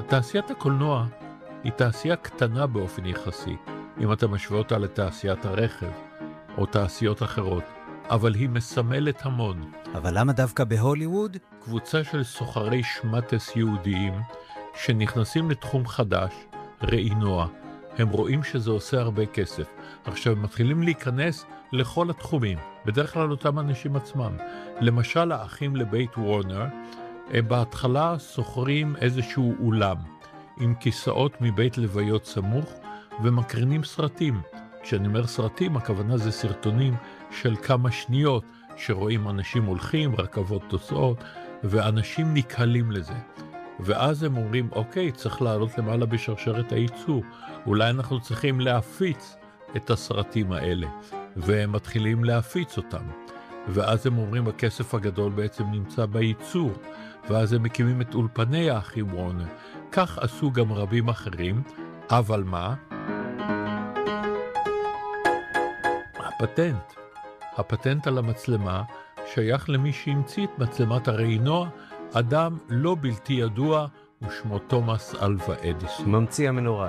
תעשיית הקולנוע היא תעשייה קטנה באופן יחסי, אם אתה משווה אותה לתעשיית הרכב או תעשיות אחרות, אבל היא מסמלת המון. אבל למה דווקא בהוליווד? קבוצה של סוחרי שמטס יהודיים שנכנסים לתחום חדש, ראינוע. הם רואים שזה עושה הרבה כסף. עכשיו הם מתחילים להיכנס לכל התחומים, בדרך כלל אותם אנשים עצמם. למשל האחים לבית וורנר, הם בהתחלה סוחרים איזשהו אולם עם כיסאות מבית לוויות סמוך ומקרינים סרטים. כשאני אומר סרטים, הכוונה זה סרטונים של כמה שניות שרואים אנשים הולכים, רכבות תוסעות, ואנשים נקהלים לזה. ואז הם אומרים, אוקיי, צריך לעלות למעלה בשרשרת הייצור. אולי אנחנו צריכים להפיץ את הסרטים האלה. והם מתחילים להפיץ אותם. ואז הם אומרים, הכסף הגדול בעצם נמצא בייצור. ואז הם מקימים את אולפני האחים וורנר. כך עשו גם רבים אחרים, אבל מה? הפטנט על המצלמה שייך למי שהמציא את מצלמת הראינוע, אדם לא בלתי ידוע, ושמו תומאס אלווה אדיסון. ממציא המנורה.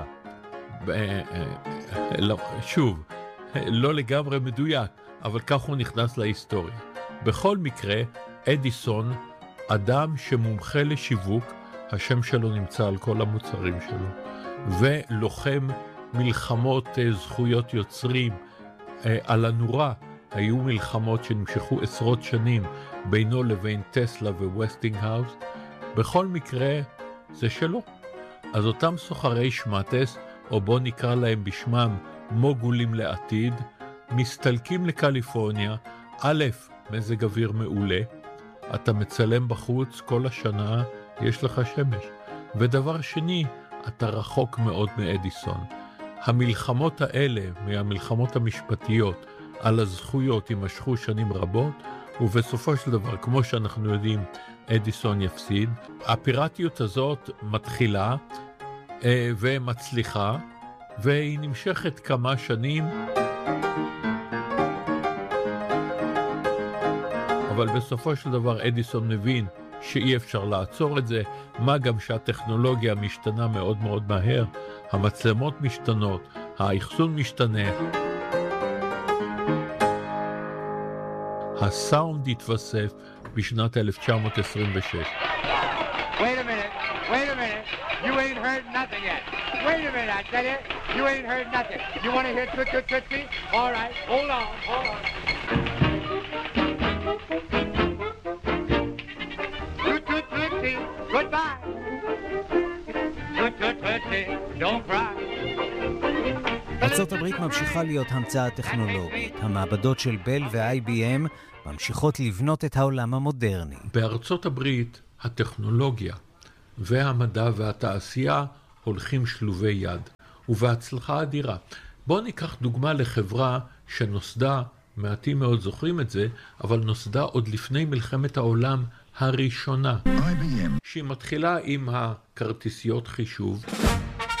שוב, לא לגמרי מדויק, אבל כך הוא נכנס להיסטוריה. בכל מקרה, אדיסון, אדם שמומחה לשיווק, השם שלו נמצא על כל המוצרים שלו, ולוחם מלחמות זכויות יוצרים על הנורה. היו מלחמות שנמשכו עשרות שנים בינו לבין טסלה וווסטינגהאוס. בכל מקרה זה שלו. אז אותם סוחרי שמטס, או בוא נקרא להם בשמם מוגולים לעתיד, מסתלקים לקליפורניה. א', מזג אוויר מעולה, אתה מצלם בחוץ כל השנה, יש לך שמש. ודבר שני, אתה רחוק מאוד מאדיסון. המלחמות האלה, מהמלחמות המשפטיות על הזכויות, יימשכו שנים רבות, ובסופו של דבר, כמו שאנחנו יודעים, אדיסון יפסיד. הפיראטיות הזאת מתחילה ומצליחה, והיא נמשכת כמה שנים, אבל בסופו של דבר אדיסון מבין שאי אפשר לעצור את זה, מה גם שהטכנולוגיה משתנה מאוד מאוד מהר, המצלמות משתנות, האחסון משתנה, הסאונד התווסף בשנת 1926. Wait a minute, you ain't heard nothing yet. Wait a minute, I tell you, you ain't heard nothing. You want to hear Toot Toot Tootsie? All right, hold on. Toot Toot Tootsie, goodbye. Toot Toot Tootsie, don't cry. ארצות הברית ממשיכה להיות המצאה טכנולוגית. המעבדות של בל ו-IBM ממשיכות לבנות את העולם המודרני. בארצות הברית הטכנולוגיה והמדע והתעשייה הולכים שלובי יד, ובהצלחה אדירה. בואו ניקח דוגמה לחברה שנוסדה, מעטים מאוד זוכרים את זה, אבל נוסדה עוד לפני מלחמת העולם הראשונה. IBM. שהיא מתחילה עם הכרטיסיות חישוב.